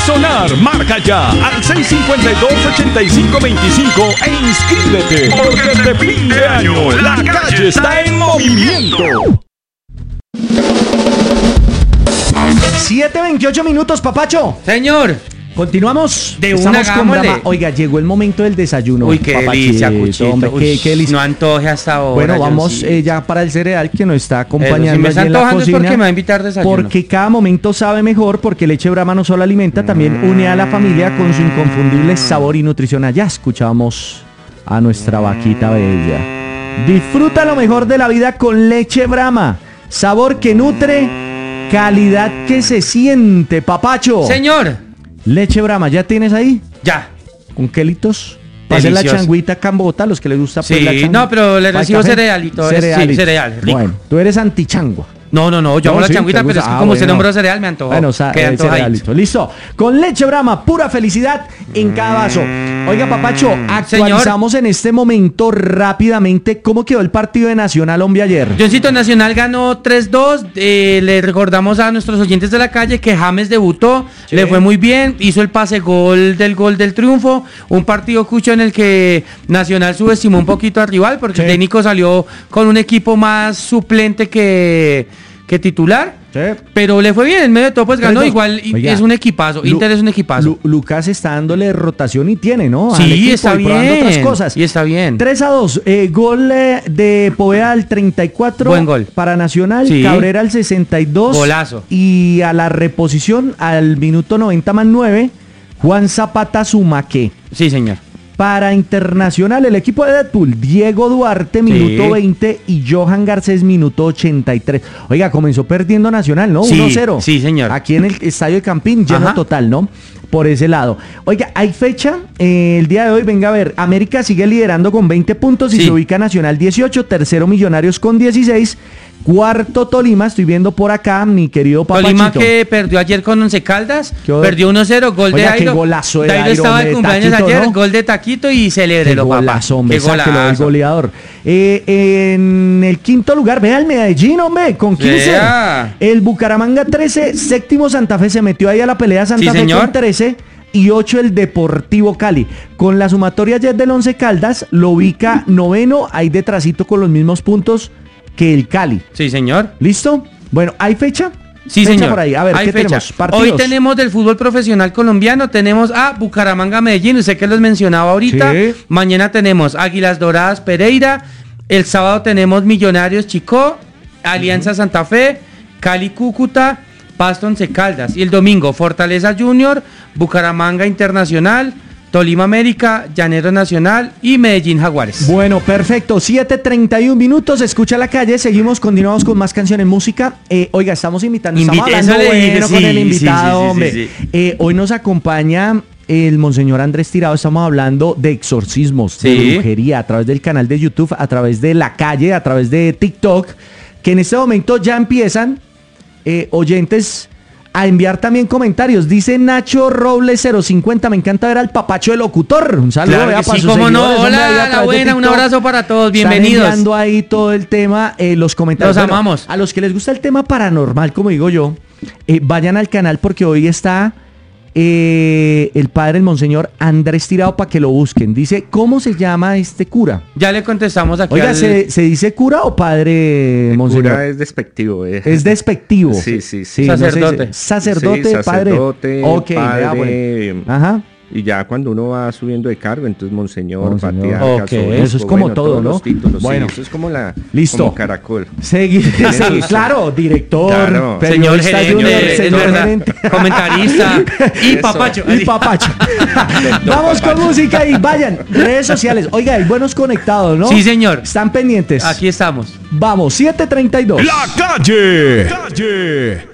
sonar. Marca ya al 652-8525 e inscríbete, porque este fin de año la calle está en movimiento. 7:28 minutos, papacho. Señor. Continuamos. De Estamos una, con hagámosle. drama. Oiga, llegó el momento del desayuno. Uy, qué delicia, Cuchito. Hombre, qué delicia. No antoje hasta ahora. Bueno, vamos Johncito. ya para el cereal que nos está acompañando Si me está allí en la antojando es cocina. porque me va a invitar desayuno. Porque cada momento sabe mejor, porque Leche Brahma no solo alimenta, también une a la familia con su inconfundible sabor y nutrición. Ya escuchábamos a nuestra vaquita bella. Disfruta lo mejor de la vida con Leche Brahma. Sabor que nutre, calidad que se siente, papacho. Señor. Leche Brahma, ¿ya tienes ahí? Ya. ¿Con quelitos? Para hacer la Delicioso. changuita cambota, los que les gusta pues, Sí, la changuita. no, pero le ¿Para recibo café? cereal y todo eso. Sí, cereal, rico. Bueno, tú eres antichangua. No, yo hago la sí, changuita, te pero es gusta. que Ah, como se bueno. nombró cereal, me antojó. Bueno, Queda antojadito. cerealito. Listo. Con Leche Brahma, pura felicidad en cada vaso. Oiga, papacho, actualizamos en este momento rápidamente cómo quedó el partido de Nacional hombre ayer. Johncito, Nacional ganó 3-2. Le recordamos a nuestros oyentes de la calle que James debutó, Sí. le fue muy bien, hizo el gol del triunfo. Un partido, Cucho, en el que Nacional subestimó un poquito al rival porque Sí. el técnico salió con un equipo más suplente que titular. Sí. Pero le fue bien, en medio de todo pues ganó. 3-2. Igual y Oiga, es un equipazo, Inter es un equipazo. Lucas está dándole rotación y tiene, ¿no? Al Sí, equipo está y probando bien. otras cosas. Y está bien. 3-2. Gol de Poveda al 34. Buen gol. Para Nacional. Sí. Cabrera al 62. Golazo. Y a la reposición al minuto 90+9. Juan Zapata Zumaque. Sí, señor. Para Internacional, el equipo de Deadpool, Diego Duarte, minuto 20 y Johan Garcés, minuto 83. Oiga, comenzó perdiendo Nacional, ¿no? Sí, 1-0. sí, señor. Aquí en el Estadio de Campín, lleno Ajá. total, ¿no? Por ese lado. Oiga, hay fecha, el día de hoy, venga a ver, América sigue liderando con 20 puntos y Sí. se ubica Nacional 18, tercero Millonarios con 16, cuarto Tolima, estoy viendo por acá, mi querido Papachito. Tolima que perdió ayer con Once Caldas, ¿Qué? perdió 1-0, gol Oiga, de qué Dairo. golazo de Dairo Dairo, estaba hombre, de de cumpleaños taquito, ayer, ¿no? gol de Taquito y Qué celebrelo, papá. golazo, hombre, Qué sáquelo del golazo. goleador. En el quinto lugar, vea el Medellín, hombre, con 15. Vea. El Bucaramanga 13, séptimo Santa Fe se metió ahí a la pelea Santa Sí, Fe señor. con 13 y 8 el Deportivo Cali. Con la sumatoria ayer del Once Caldas, lo ubica noveno, ahí detrásito con los mismos puntos que el Cali. Sí, señor. ¿Listo? Bueno, ¿hay fecha? Sí, Fecha señor. por ahí. A ver, Hay ¿qué fecha. tenemos? Partidos. Hoy tenemos del fútbol profesional colombiano, tenemos a Bucaramanga Medellín, usted que los mencionaba ahorita. Sí. Mañana tenemos Águilas Doradas Pereira, el sábado tenemos Millonarios Chicó, Alianza Santa Fe, Cali Cúcuta, Pasto Once Caldas. Y el domingo Fortaleza Junior, Bucaramanga Internacional, Tolima América, Llaneros Nacional y Medellín Jaguares. Bueno, perfecto. 7:31 minutos. Escucha la calle. Seguimos, continuamos con más canciones, música. Oiga, estamos invitando. Estamos hablando eso le dije, bueno con sí, el invitado, sí, sí, hombre. sí, sí. Hoy nos acompaña el Monseñor Andrés Tirado. Estamos hablando de exorcismos, de Sí. brujería, a través del canal de YouTube, a través de la calle, a través de TikTok, que en este momento ya empiezan oyentes a enviar también comentarios. Dice Nacho Robles 050, me encanta ver al papacho del locutor. Un saludo, Claro vea, que para sí, sus cómo no. seguidores, hombre, ahí a Hola, la través de buena, un TikTok. abrazo para todos, Están bienvenidos. enviando ahí todo el tema, los comentarios. Los amamos. A los que les gusta el tema paranormal, como digo yo, vayan al canal porque hoy está el padre, el Monseñor Andrés Tirado, para que lo busquen. Dice, ¿cómo se llama este cura? Ya le contestamos aquí Oiga, al... ¿se dice cura o padre, Monseñor? Cura es despectivo. Es despectivo. Sí. Sacerdote. Sacerdote, Sí, padre. sacerdote, Ok, padre. vea, bueno. Ajá. Y ya cuando uno va subiendo de cargo, entonces monseñor, Monseñor. patriarca, Ok. obispo, Eso es como todo, todos ¿no? los títulos, Bueno. sí, eso es como Listo. como caracol. Claro, director, Claro. Señor periodista gerente, junior, es señor verdad. gerente. Comentarista y Eso. papacho. Y papacho. Vamos con música y vayan. Redes sociales. Oiga, hay buenos conectados, ¿no? Sí, señor. Están pendientes. Aquí estamos. Vamos, 7:32. La calle.